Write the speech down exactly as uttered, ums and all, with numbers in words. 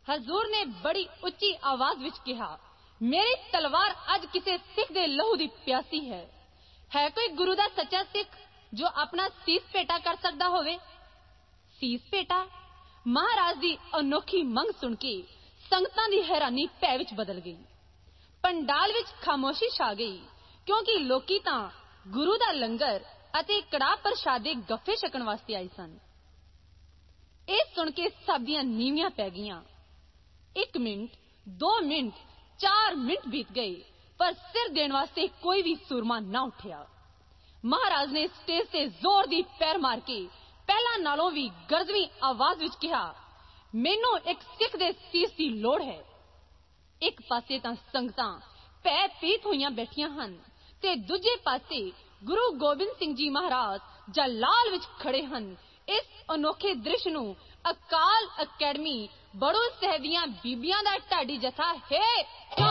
ਹਜ਼ੂਰ ਨੇ ਬੜੀ ਉੱਚੀ ਆਵਾਜ਼ ਵਿੱਚ ਕਿਹਾ, ਮੇਰੀ ਤਲਵਾਰ ਅੱਜ ਕਿਸੇ ਸਿੱਖ ਦੇ ਲਹੂ ਦੀ ਪਿਆਸੀ ਹੈ। ਹੈ ਕੋਈ ਗੁਰੂ ਦਾ ਸੱਚਾ ਸਿੱਖ ਜੋ ਆਪਣਾ ਸੀਸ ਭੇਟਾ ਕਰ ਸਕਦਾ ਹੋਵੇ? ਸੀਸ ਭੇਟਾ? ਮਹਾਰਾਜ ਦੀ ਅਨੋਖੀ ਮੰਗ ਸੁਣ ਕੇ ਸੰਗਤਾਂ ਦੀ ਹੈਰਾਨੀ ਭੈ ਵਿੱਚ ਬਦਲ ਗਈ। ਪੰਡਾਲ ਵਿੱਚ ਖਾਮੋਸ਼ੀ ਛਾ ਗਈ, ਕਿਉਂਕਿ ਲੋਕੀ ਤਾਂ ਗੁਰੂ ਦਾ ਲੰਗਰ ਅਤੇ ਕੜਾਹ ਪ੍ਰਸ਼ਾਦ ਦੇ ਗੱਫੇ ਛਕਣ ਵਾਸਤੇ ਆਏ ਸਨ। ਇਹ ਸੁਣ ਕੇ ਸਭ ਦੀਆਂ ਨੀਵੀਆਂ ਪੈ ਗਈਆਂ। ਇੱਕ ਮਿੰਟ, ਦੋ ਮਿੰਟ, ਚਾਰ ਮਿੰਟ ਬੀਤ ਗਏ, ਪਰ ਸਿਰ ਦੇਣ ਵਾਸਤੇ ਕੋਈ ਵੀ ਸੂਰਮਾ ਨਾ ਉੱਠਿਆ। ਮਹਾਰਾਜ ਨੇ ਸਟੇਜ ਤੇ ਜ਼ੋਰ ਦੀ ਪੈਰ ਮਾਰ ਕੇ ਪਹਿਲਾਂ ਨਾਲੋਂ ਵੀ ਗਰਜਵੀਂ ਆਵਾਜ਼ ਵਿੱਚ ਕਿਹਾ, ਮੈਨੂੰ ਇੱਕ ਸਿੱਖ ਦੇ ਸੀਸ ਦੀ ਲੋੜ ਹੈ। ਇੱਕ ਪਾਸੇ ਤਾਂ ਸੰਗਤਾਂ ਭੈ ਭੀਤ ਹੋਈਆਂ ਬੈਠੀਆਂ ਹਨ ਤੇ ਦੂਜੇ ਪਾਸੇ ਗੁਰੂ ਗੋਬਿੰਦ ਸਿੰਘ ਜੀ ਮਹਾਰਾਜ ਜਲਾਲ ਵਿੱਚ ਖੜੇ ਹਨ। ਇਸ ਅਨੋਖੇ ਦ੍ਰਿਸ਼ ਨੂੰ ਅਕਾਲ ਅਕੈਡਮੀ ਬੜੂ ਸਾਹਿਬ ਦੀਆਂ ਬੀਬੀਆਂ ਦਾ ਢਾਡੀ ਜਥਾ ਹੈ